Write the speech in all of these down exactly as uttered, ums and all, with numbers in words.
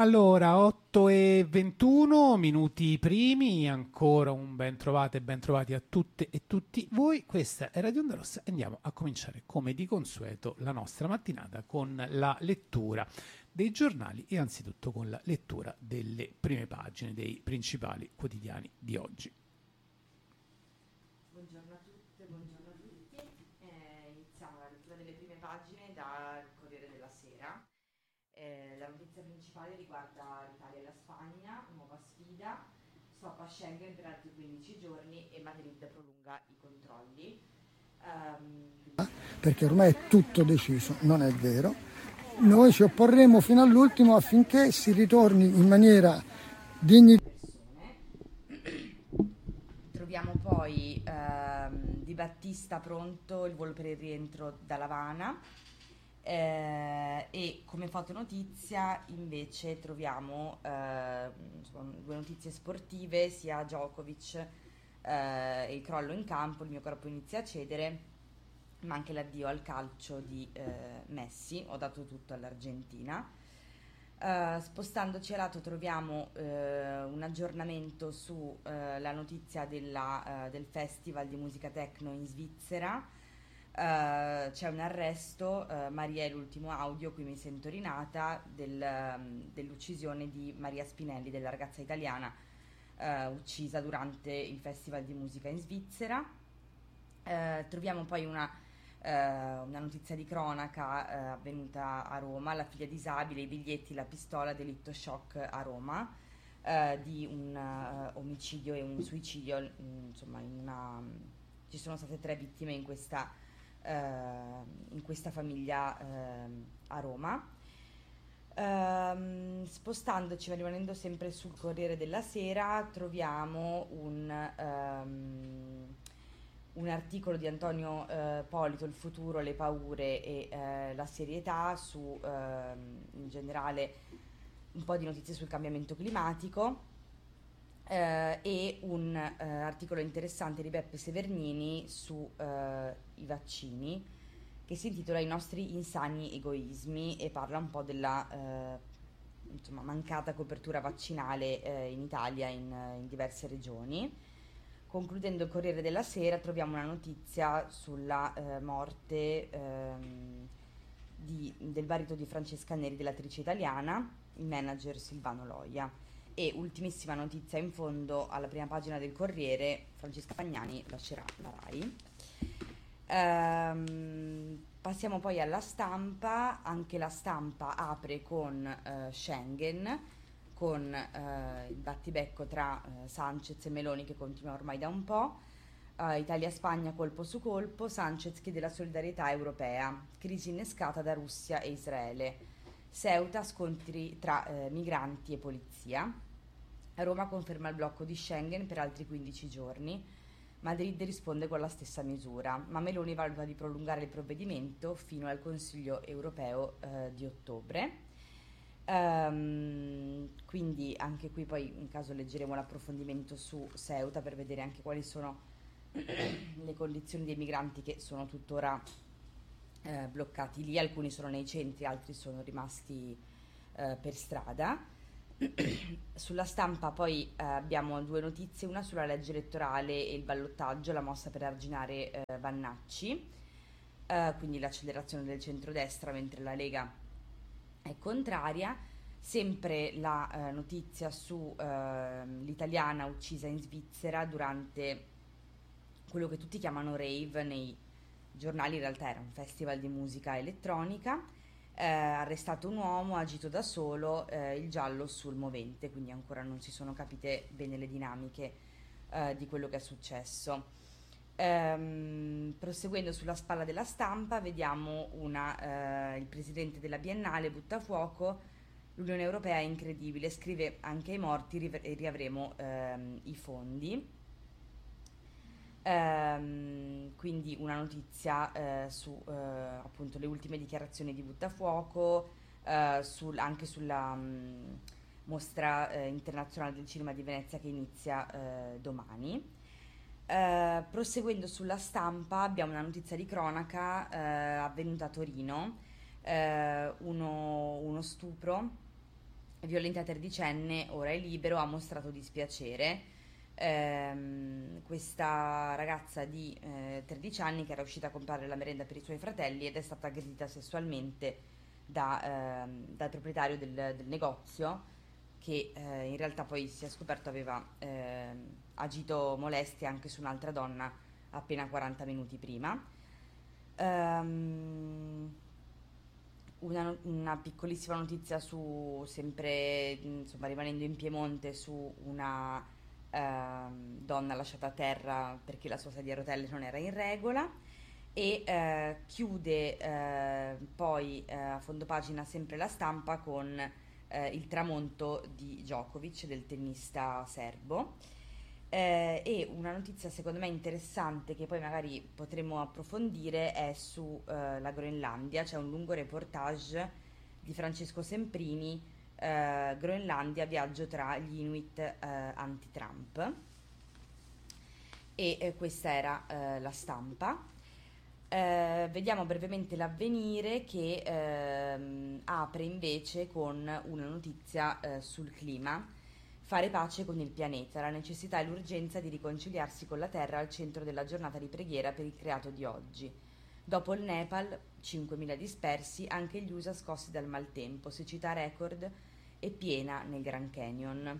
Allora, otto e ventuno minuti primi, ancora un ben trovate e ben trovati a tutte e tutti voi. Questa è Radio Onda Rossa e andiamo a cominciare come di consueto la nostra mattinata con la lettura dei giornali e anzitutto con la lettura delle prime pagine dei principali quotidiani di oggi. Buongiorno a tutte, buongiorno a tutti. Eh, iniziamo la lettura delle prime pagine dal Corriere della Sera. Eh, la notizia principale riguarda l'Italia e la Spagna, nuova sfida, stop a Schengen per altri quindici giorni e Madrid prolunga i controlli. Um, Perché ormai è tutto deciso, non è vero. Noi ci opporremo fino all'ultimo affinché si ritorni in maniera dignitosa. Troviamo poi ehm, Di Battista pronto il volo per il rientro da L'Avana. Eh, e come fotonotizia invece troviamo eh, insomma, due notizie sportive, sia Djokovic eh, e il crollo in campo, il mio corpo inizia a cedere, ma anche l'addio al calcio di eh, Messi, ho dato tutto all'Argentina. Uh, spostandoci a lato troviamo uh, un aggiornamento sulla uh, notizia della, uh, del Festival di musica techno in Svizzera. Uh, c'è un arresto, uh, Maria è l'ultimo audio, qui mi sento rinata, del, um, dell'uccisione di Maria Spinelli, della ragazza italiana uh, uccisa durante il Festival di musica in Svizzera. Uh, troviamo poi una Uh, una notizia di cronaca uh, avvenuta a Roma, la figlia disabile, i biglietti, la pistola, delitto shock a Roma, uh, di un uh, omicidio e un suicidio, mm, insomma in una, ci sono state tre vittime in questa, uh, in questa famiglia uh, a Roma. Um, spostandoci, ma rimanendo sempre sul Corriere della Sera, troviamo un... Um, un articolo di Antonio eh, Polito, Il futuro, le paure e eh, la serietà, su eh, in generale un po' di notizie sul cambiamento climatico eh, e un eh, articolo interessante di Beppe Severnini su eh, i vaccini, che si intitola I nostri insani egoismi e parla un po' della eh, insomma, mancata copertura vaccinale eh, in Italia in, in diverse regioni. Concludendo il Corriere della Sera troviamo una notizia sulla eh, morte ehm, di, del marito di Francesca Neri, dell'attrice italiana, il manager Silvano Loia. E ultimissima notizia in fondo alla prima pagina del Corriere, Francesca Fagnani lascerà la RAI. Ehm, passiamo poi alla Stampa, anche la Stampa apre con eh, Schengen, con eh, il battibecco tra eh, Sanchez e Meloni che continua ormai da un po', uh, Italia-Spagna colpo su colpo, Sanchez chiede la solidarietà europea, crisi innescata da Russia e Israele, Ceuta scontri tra eh, migranti e polizia, Roma conferma il blocco di Schengen per altri quindici giorni, Madrid risponde con la stessa misura, ma Meloni valuta di prolungare il provvedimento fino al Consiglio europeo eh, di ottobre. Um, quindi anche qui poi in caso leggeremo l'approfondimento su Ceuta per vedere anche quali sono le condizioni dei migranti che sono tuttora eh, bloccati lì, alcuni sono nei centri, altri sono rimasti eh, per strada. Sulla Stampa poi eh, abbiamo due notizie, una sulla legge elettorale e il ballottaggio, la mossa per arginare eh, Vannacci, eh, quindi l'accelerazione del centrodestra, mentre la Lega è contraria. Sempre la eh, notizia su eh, l'italiana uccisa in Svizzera durante quello che tutti chiamano rave nei giornali, in realtà era un festival di musica elettronica, eh, arrestato un uomo agito da solo, eh, il giallo sul movente, quindi ancora non si sono capite bene le dinamiche eh, di quello che è successo. Ehm, proseguendo sulla spalla della Stampa vediamo una, eh, il presidente della Biennale butta a fuoco l'Unione Europea è incredibile, scrive anche ai morti e riavremo ehm, i fondi. Ehm, quindi una notizia eh, su eh, appunto le ultime dichiarazioni di Buttafuoco, eh, sul, anche sulla mh, mostra eh, internazionale del cinema di Venezia che inizia eh, domani. Uh, proseguendo sulla Stampa abbiamo una notizia di cronaca uh, avvenuta a Torino, uh, uno, uno stupro violenta tredicenne, ora è libero, ha mostrato dispiacere. Ehm, questa ragazza di eh, tredici anni che era uscita a comprare la merenda per i suoi fratelli ed è stata aggredita sessualmente da, ehm, dal proprietario del, del negozio, che eh, in realtà poi si è scoperto aveva ehm, agito molestie anche su un'altra donna appena quaranta minuti prima. Ehm, una, una piccolissima notizia su, sempre insomma rimanendo in Piemonte, su una ehm, donna lasciata a terra perché la sua sedia a rotelle non era in regola. E eh, chiude eh, poi eh, a fondo pagina sempre La Stampa con eh, il tramonto di Djokovic, del tennista serbo. Eh, e una notizia secondo me interessante che poi magari potremo approfondire è su eh, la Groenlandia. C'è un lungo reportage di Francesco Semprini, eh, Groenlandia, viaggio tra gli Inuit eh, anti-Trump. E eh, questa era eh, La Stampa. Eh, vediamo brevemente l'Avvenire, che ehm, apre invece con una notizia eh, sul clima. Fare pace con il pianeta, la necessità e l'urgenza di riconciliarsi con la Terra al centro della giornata di preghiera per il creato di oggi. Dopo il Nepal, cinquemila dispersi, anche gli U S A scossi dal maltempo, siccità record e piena nel Grand Canyon.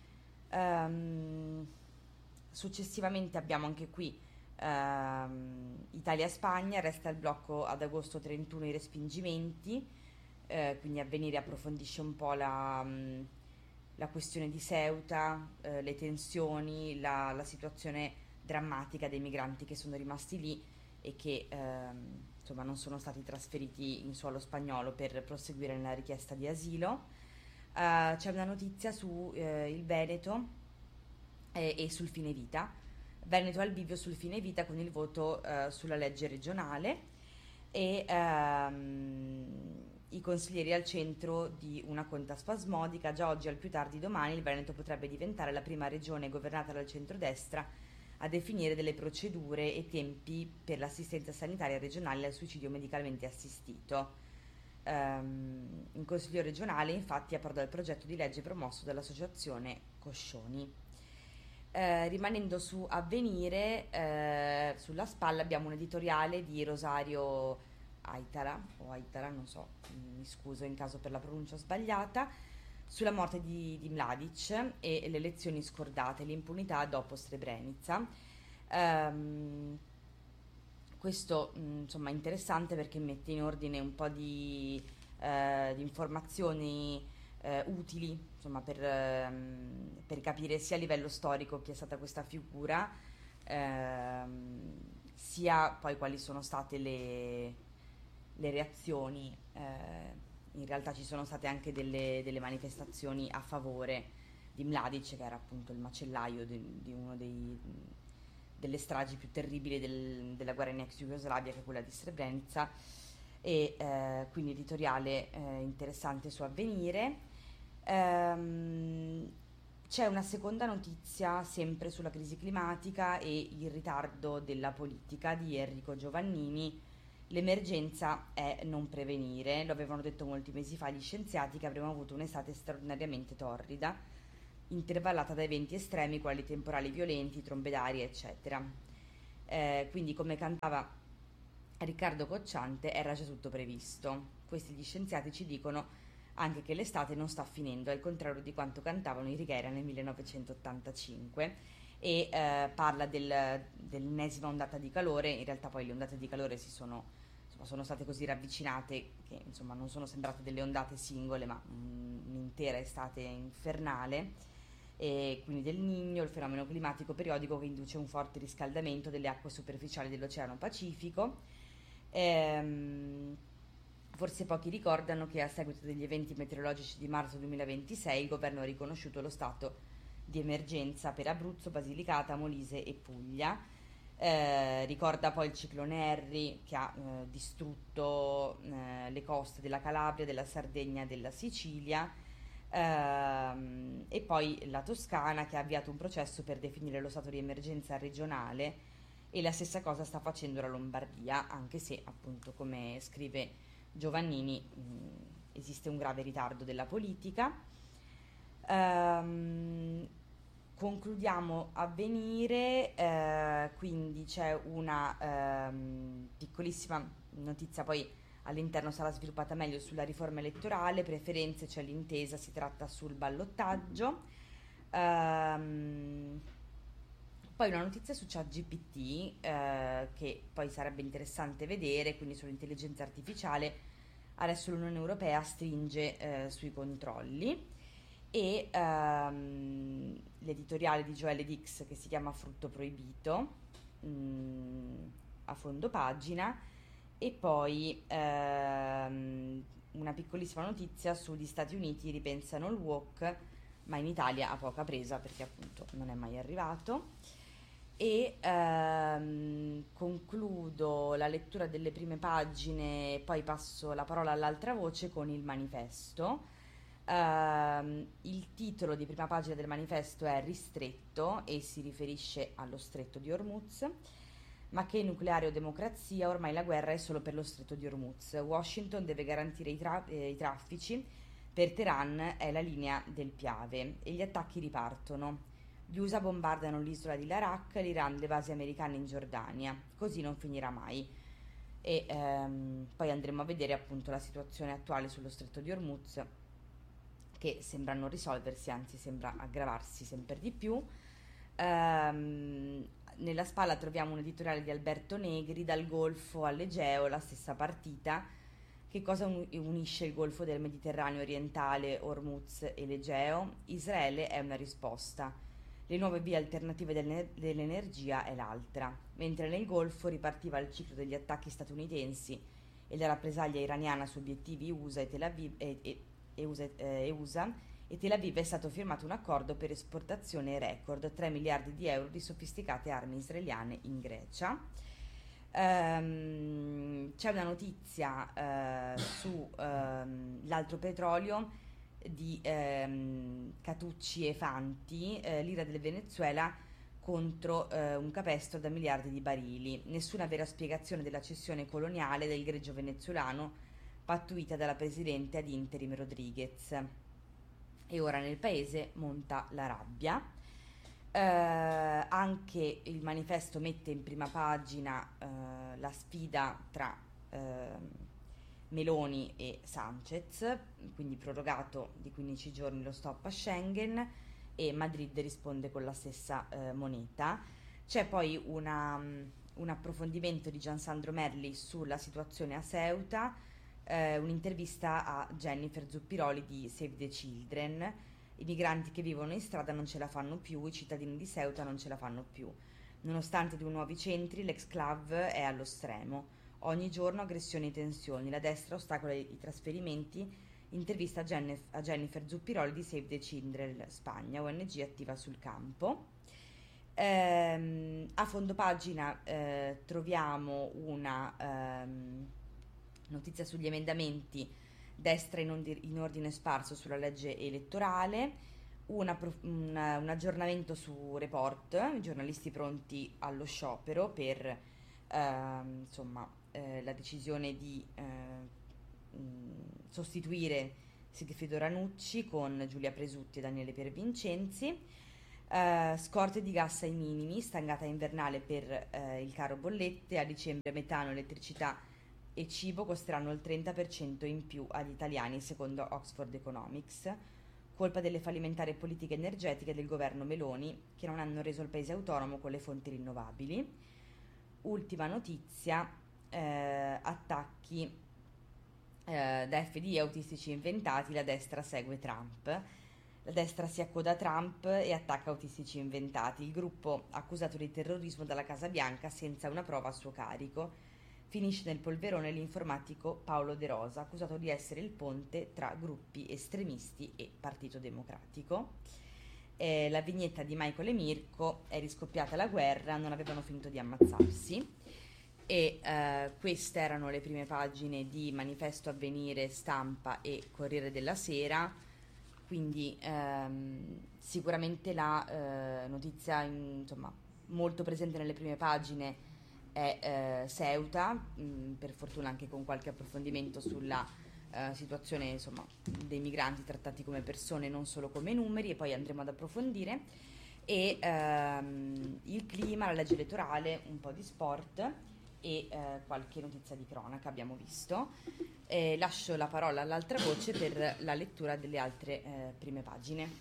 Um, successivamente abbiamo anche qui um, Italia-Spagna, resta il blocco ad agosto trentuno i respingimenti, uh, quindi Avvenire approfondisce un po' la... Um, la questione di Ceuta, eh, le tensioni, la, la situazione drammatica dei migranti che sono rimasti lì e che ehm, insomma non sono stati trasferiti in suolo spagnolo per proseguire nella richiesta di asilo. Uh, c'è una notizia su eh, il Veneto e, e sul fine vita. Veneto al bivio sul fine vita con il voto eh, sulla legge regionale e ehm, i consiglieri al centro di una conta spasmodica. Già oggi, al più tardi domani, il Veneto potrebbe diventare la prima regione governata dal centrodestra a definire delle procedure e tempi per l'assistenza sanitaria regionale al suicidio medicalmente assistito. Um, in Consiglio regionale, infatti, approda il progetto di legge promosso dall'associazione Coscioni. Eh, rimanendo su Avvenire, eh, sulla spalla abbiamo un editoriale di Rosario Aitara, o Aitara, non so, mi scuso in caso per la pronuncia sbagliata, sulla morte di, di Mladic e le lezioni scordate, l'impunità dopo Srebrenica. Um, questo mh, insomma è interessante perché mette in ordine un po' di, eh, di informazioni eh, utili, insomma, per, ehm, per capire sia a livello storico chi è stata questa figura, ehm, sia poi quali sono state le le reazioni. Eh, in realtà ci sono state anche delle, delle manifestazioni a favore di Mladic, che era appunto il macellaio di, di uno dei, delle stragi più terribili del, della guerra in ex Jugoslavia, che è quella di Srebrenica, e eh, quindi editoriale eh, interessante su Avvenire. Ehm, c'è una seconda notizia sempre sulla crisi climatica e il ritardo della politica di Enrico Giovannini. L'emergenza è non prevenire, lo avevano detto molti mesi fa gli scienziati, che avremmo avuto un'estate straordinariamente torrida, intervallata da eventi estremi quali temporali violenti, trombe d'aria, eccetera. Eh, quindi, come cantava Riccardo Cocciante, era già tutto previsto. Questi gli scienziati ci dicono anche che l'estate non sta finendo, al contrario di quanto cantavano i Righiera nel millenovecentottantacinque, e eh, parla del, dell'ennesima ondata di calore. In realtà poi le ondate di calore si sono, insomma, sono state così ravvicinate che insomma non sono sembrate delle ondate singole, ma un, un'intera estate infernale. E quindi del Niño, il fenomeno climatico periodico che induce un forte riscaldamento delle acque superficiali dell'Oceano Pacifico. Ehm, forse pochi ricordano che a seguito degli eventi meteorologici di marzo duemilaventisei il governo ha riconosciuto lo stato di emergenza per Abruzzo, Basilicata, Molise e Puglia. Eh, ricorda poi il ciclone Harry, che ha eh, distrutto eh, le coste della Calabria, della Sardegna e della Sicilia, ehm, e poi la Toscana, che ha avviato un processo per definire lo stato di emergenza regionale, e la stessa cosa sta facendo la Lombardia, anche se appunto, come scrive Giovannini, mh, esiste un grave ritardo della politica. Ehm, concludiamo Avvenire, eh, quindi c'è una ehm, piccolissima notizia, poi all'interno sarà sviluppata meglio, sulla riforma elettorale, preferenze, c'è l'intesa, si tratta sul ballottaggio. Ehm, poi una notizia su ChatGPT, eh, che poi sarebbe interessante vedere, quindi sull'intelligenza artificiale. Adesso l'Unione Europea stringe eh, sui controlli, e ehm, l'editoriale di Joelle Dix, che si chiama Frutto Proibito, mh, a fondo pagina. E poi ehm, una piccolissima notizia sugli Stati Uniti: ripensano il woke, ma in Italia ha poca presa perché appunto non è mai arrivato. E ehm, concludo la lettura delle prime pagine, poi passo la parola all'altra voce con il manifesto. Ehm, il titolo di prima pagina del manifesto è Ristretto e si riferisce allo stretto di Hormuz. Ma che nucleare o democrazia, ormai la guerra è solo per lo stretto di Hormuz. Washington deve garantire i, tra- eh, i traffici, per Teheran è la linea del Piave e gli attacchi ripartono. Gli U S A bombardano l'isola di Larak, l'Iran le basi americane in Giordania. Così non finirà mai. E ehm, poi andremo a vedere appunto la situazione attuale sullo stretto di Hormuz, che sembra non risolversi, anzi sembra aggravarsi sempre di più. Ehm, nella spalla troviamo un editoriale di Alberto Negri, Dal Golfo all'Egeo, la stessa partita. Che cosa unisce il Golfo del Mediterraneo orientale, Hormuz e l'Egeo? Israele è una risposta. Le nuove vie alternative dell'energia è l'altra. Mentre nel Golfo ripartiva il ciclo degli attacchi statunitensi e la rappresaglia iraniana su obiettivi U S A e Tel Aviv e, e, e, U S A, eh, U S A, e Tel Aviv è stato firmato un accordo per esportazione record, tre miliardi di euro di sofisticate armi israeliane in Grecia. Um, c'è una notizia uh, su um, l'altro petrolio di um, Catucci e Fanti, uh, l'ira del Venezuela contro uh, un capestro da miliardi di barili. Nessuna vera spiegazione della cessione coloniale del greggio venezuelano pattuita dalla presidente ad interim Rodriguez. E ora nel paese monta la rabbia. Eh, anche il manifesto mette in prima pagina eh, la sfida tra eh, Meloni e Sanchez, quindi prorogato di quindici giorni lo stop a Schengen, e Madrid risponde con la stessa eh, moneta. C'è poi una, un approfondimento di Giansandro Merli sulla situazione a Ceuta, eh, un'intervista a Jennifer Zuppiroli di Save the Children. I migranti che vivono in strada non ce la fanno più, i cittadini di Ceuta non ce la fanno più. Nonostante due nuovi centri, l'exclave è allo stremo. Ogni giorno aggressioni e tensioni, la destra ostacola i trasferimenti. Intervista a, Jennif- a Jennifer Zuppiroli di Save the Children Spagna, O N G attiva sul campo. Ehm, a fondo pagina eh, troviamo una ehm, notizia sugli emendamenti, destra in, ondi- in ordine sparso sulla legge elettorale, una pro- un, un aggiornamento su Report, i giornalisti pronti allo sciopero per ehm, insomma, eh, la decisione di eh, mh, sostituire Sigfrido Ranucci con Giulia Presutti e Daniele Piervincenzi. Uh, scorte di gas ai minimi, stangata invernale per uh, il caro bollette, a dicembre metano, elettricità e cibo costeranno il trenta per cento in più agli italiani, secondo Oxford Economics, colpa delle fallimentari politiche energetiche del governo Meloni, che non hanno reso il paese autonomo con le fonti rinnovabili. Ultima notizia, eh, attacchi eh, da F D I autistici inventati, la destra segue Trump. La destra si accoda a Trump e attacca autistici inventati. Il gruppo, accusato di terrorismo dalla Casa Bianca senza una prova a suo carico, finisce nel polverone l'informatico Paolo De Rosa, accusato di essere il ponte tra gruppi estremisti e Partito Democratico. Eh, la vignetta di Michael e Mirko: è riscoppiata la guerra, non avevano finito di ammazzarsi. E eh, queste erano le prime pagine di Manifesto, Avvenire, Stampa e Corriere della Sera. Quindi ehm, sicuramente la eh, notizia in, insomma, molto presente nelle prime pagine è eh, Ceuta, mh, per fortuna anche con qualche approfondimento sulla eh, situazione insomma dei migranti trattati come persone, non solo come numeri, e poi andremo ad approfondire, e ehm, il clima, la legge elettorale, un po' di sport e eh, qualche notizia di cronaca abbiamo visto. Eh, lascio la parola all'altra voce per la lettura delle altre eh, prime pagine.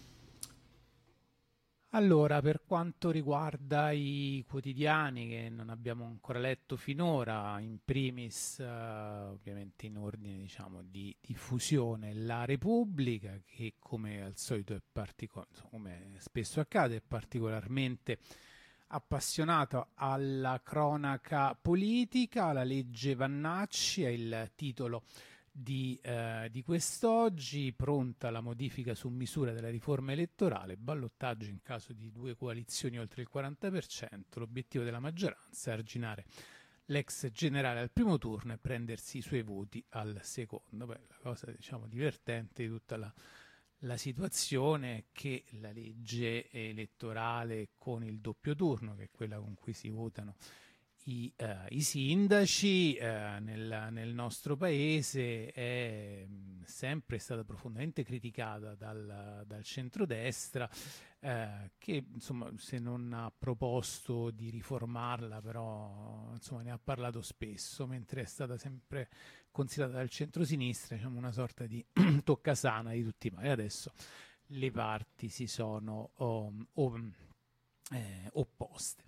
Allora, per quanto riguarda i quotidiani che non abbiamo ancora letto finora, in primis, eh, ovviamente in ordine, diciamo, di diffusione, La Repubblica, che come al solito è particolare, come spesso accade, è particolarmente appassionato alla cronaca politica. La legge Vannacci è il titolo di, eh, di quest'oggi. Pronta la modifica su misura della riforma elettorale, ballottaggio in caso di due coalizioni oltre il quaranta per cento, l'obiettivo della maggioranza è arginare l'ex generale al primo turno e prendersi i suoi voti al secondo. Beh, la cosa, diciamo, divertente di tutta la La situazione è che la legge elettorale con il doppio turno, che è quella con cui si votano i, eh, i sindaci eh, nel, nel nostro paese, è mh, sempre stata profondamente criticata dal, dal centrodestra, eh, che insomma, se non ha proposto di riformarla, però insomma, ne ha parlato spesso, mentre è stata sempre considerata dal centrosinistra, diciamo, una sorta di toccasana di tutti i mali. Adesso le parti si sono um, um, eh, opposte.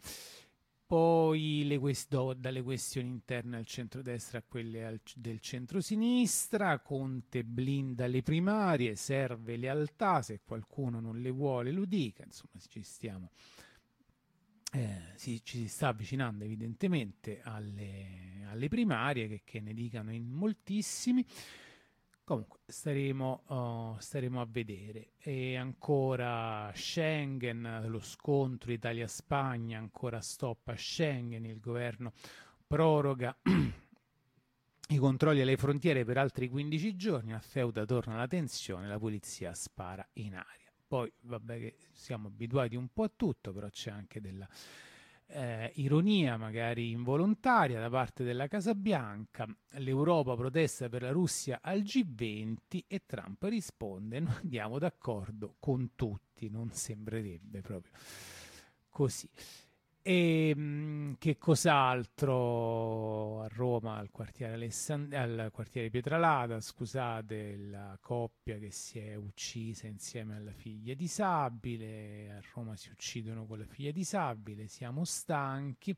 Poi le quest- do, dalle questioni interne al centrodestra a quelle al, del centrosinistra. Conte blinda le primarie, serve lealtà, se qualcuno non le vuole lo dica. Insomma, ci stiamo eh, si, ci si sta avvicinando evidentemente alle, alle primarie, che, che ne dicano in moltissimi. Comunque staremo, uh, staremo a vedere. E ancora Schengen, lo scontro Italia-Spagna, ancora stop a Schengen, il governo proroga i controlli alle frontiere per altri quindici giorni, a Ceuta torna la tensione, la polizia spara in aria. Poi vabbè che siamo abituati un po' a tutto, però c'è anche della eh, ironia magari involontaria da parte della Casa Bianca. L'Europa protesta per la Russia al G venti e Trump risponde: non andiamo d'accordo con tutti. Non sembrerebbe proprio così. E mh, che cos'altro a Roma, al quartiere, Alessand- al quartiere Pietralata, scusate, la coppia che si è uccisa insieme alla figlia disabile. A Roma si uccidono con la figlia disabile, siamo stanchi.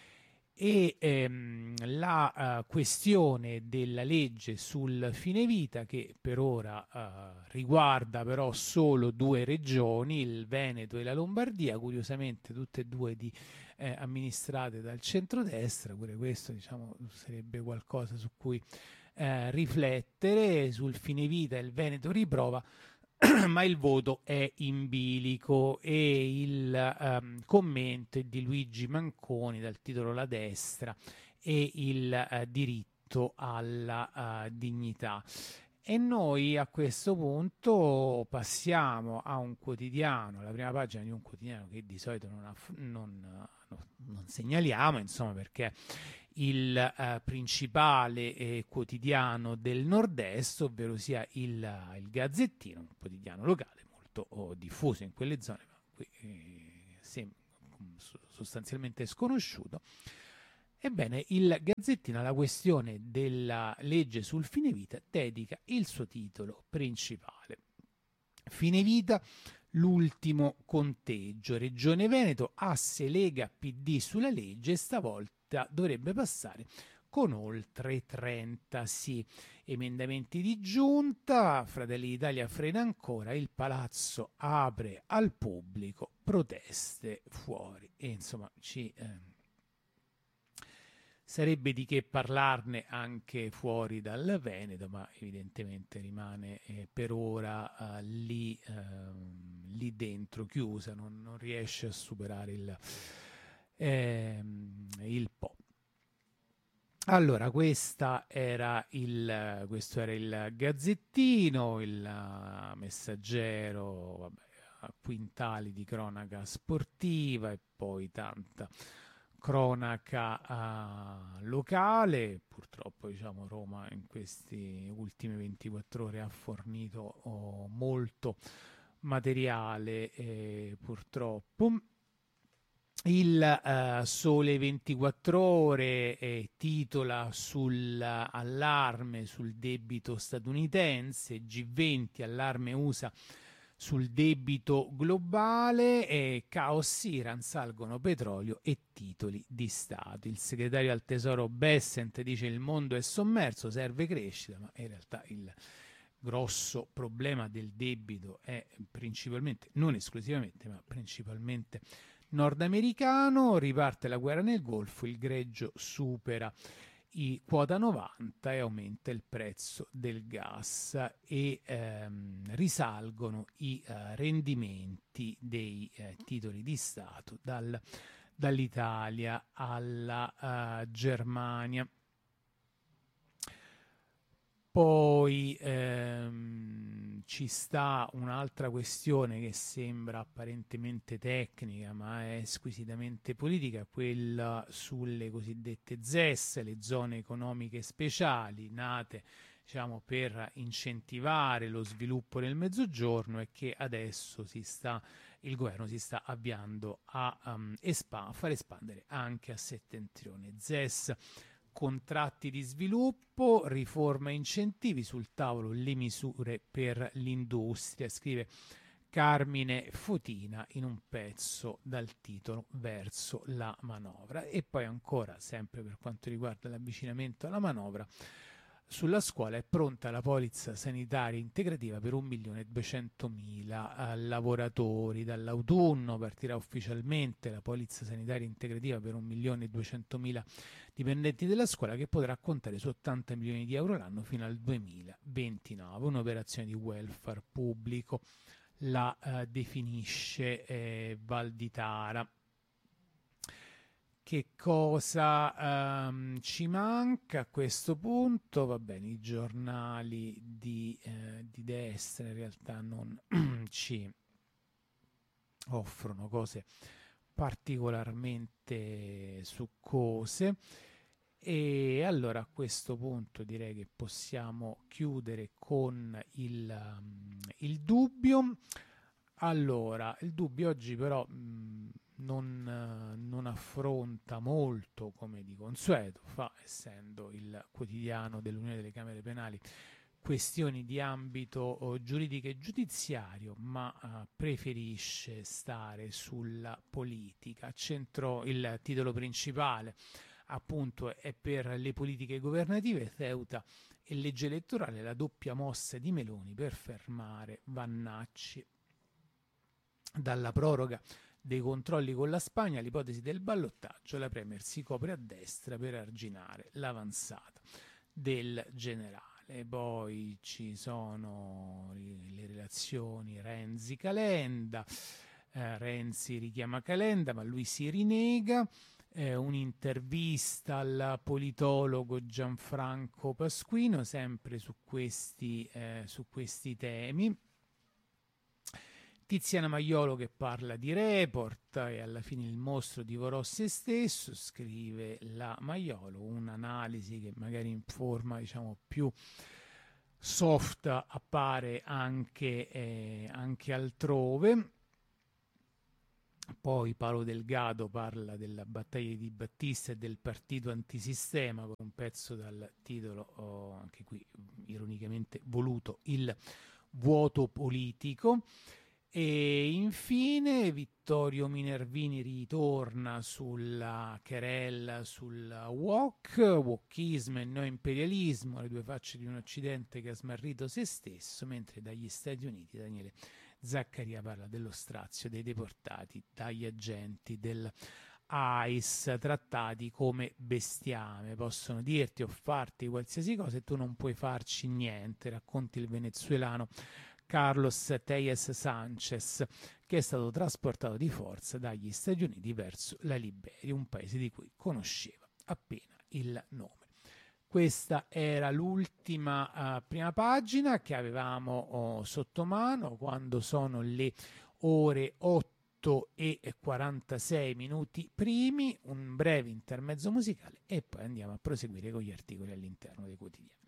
E ehm, la uh, questione della legge sul fine vita, che per ora uh, riguarda però solo due regioni, il Veneto e la Lombardia, curiosamente tutte e due di, eh, amministrate dal centrodestra. Pure questo, diciamo, sarebbe qualcosa su cui eh, riflettere. Sul fine vita il Veneto riprova, ma il voto è in bilico. E il um, commento è di Luigi Manconi dal titolo La destra e il uh, diritto alla uh, dignità. E noi a questo punto passiamo a un quotidiano, la prima pagina di un quotidiano che di solito non, aff- non, uh, non segnaliamo, insomma, perché il eh, principale eh, quotidiano del nord-est, ovvero sia il, il Gazzettino, un quotidiano locale molto oh, diffuso in quelle zone, ma qui eh, sem- sostanzialmente sconosciuto. Ebbene, il Gazzettino alla questione della legge sul fine vita dedica il suo titolo principale. Fine vita, l'ultimo conteggio. Regione Veneto, asse Lega P D sulla legge, stavolta dovrebbe passare con oltre trenta sì. Emendamenti di giunta, Fratelli d'Italia frena ancora, il palazzo apre al pubblico, proteste fuori. E insomma ci... Eh, sarebbe di che parlarne anche fuori dal Veneto, ma evidentemente rimane eh, per ora eh, lì, eh, lì dentro, chiusa, non, non riesce a superare il, eh, il Po. Allora, questa era il, questo era il Gazzettino, il uh, Messaggero, vabbè, a quintali di cronaca sportiva e poi tanta cronaca uh, locale. Purtroppo, diciamo, Roma in queste ultime ventiquattro ore ha fornito oh, molto materiale, eh, purtroppo. Il uh, Sole ventiquattro Ore eh, titola sull'allarme sul debito statunitense, G venti, allarme U S A sul debito globale, e caos Iran, salgono petrolio e titoli di Stato. Il segretario al Tesoro Bessent dice il mondo è sommerso, serve crescita, ma in realtà il grosso problema del debito è principalmente, non esclusivamente, ma principalmente nordamericano. Riparte la guerra nel Golfo, il greggio supera i quota novanta e aumenta il prezzo del gas, e ehm, risalgono i eh, rendimenti dei eh, titoli di Stato dal, dall'Italia alla uh, Germania. Poi ehm, ci sta un'altra questione che sembra apparentemente tecnica ma è squisitamente politica, quella sulle cosiddette Z E S, le zone economiche speciali, nate, diciamo, per incentivare lo sviluppo nel Mezzogiorno, e che adesso si sta, il governo si sta avviando a, um, espa- a far espandere anche a settentrione. Z E S, contratti di sviluppo, riforma e incentivi, sul tavolo le misure per l'industria, scrive Carmine Fotina in un pezzo dal titolo Verso la manovra. E poi ancora, sempre per quanto riguarda l'avvicinamento alla manovra, sulla scuola è pronta la polizza sanitaria integrativa per un milione e duecentomila lavoratori. Dall'autunno partirà ufficialmente la polizza sanitaria integrativa per un milione e duecentomila dipendenti della scuola, che potrà contare su ottanta milioni di euro l'anno fino al duemilaventinove. Un'operazione di welfare pubblico, la eh, definisce eh, Valditara. Che cosa um, ci manca a questo punto? Va bene, i giornali di, eh, di destra in realtà non ci offrono cose particolarmente succose, e allora a questo punto direi che possiamo chiudere con il, um, il dubbio. Allora, il dubbio oggi però mh, non, eh, non affronta molto, come di consueto fa, essendo il quotidiano dell'Unione delle Camere Penali, questioni di ambito oh, giuridico e giudiziario, ma eh, preferisce stare sulla politica. Centro, il titolo principale appunto è per le politiche governative, Ceuta e legge elettorale, la doppia mossa di Meloni per fermare Vannacci. Dalla proroga dei controlli con la Spagna all'ipotesi del ballottaggio, la Premier si copre a destra per arginare l'avanzata del generale. Poi ci sono le relazioni Renzi-Calenda, eh, Renzi richiama Calenda ma lui si rinega, eh, un'intervista al politologo Gianfranco Pasquino sempre su questi, eh, su questi temi. Tiziana Maiolo che parla di Report e alla fine il mostro divorò se stesso, scrive la Maiolo, un'analisi che magari in forma diciamo più soft appare anche, eh, anche altrove. Poi Paolo Delgado parla della battaglia di Battista e del partito antisistema, con un pezzo dal titolo, oh, anche qui ironicamente voluto, Il vuoto politico. E infine Vittorio Minervini ritorna sulla querella sul wok, wokismo e neoimperialismo, le due facce di un Occidente che ha smarrito se stesso, mentre dagli Stati Uniti Daniele Zaccaria parla dello strazio dei deportati dagli agenti del I C E, trattati come bestiame, possono dirti o farti qualsiasi cosa e tu non puoi farci niente, racconti il venezuelano Carlos Tellez Sanchez, che è stato trasportato di forza dagli Stati Uniti verso la Liberia, un paese di cui conosceva appena il nome. Questa era l'ultima uh, prima pagina che avevamo oh, sotto mano, quando sono le ore otto otto e quarantasei minuti primi, un breve intermezzo musicale e poi andiamo a proseguire con gli articoli all'interno dei quotidiani.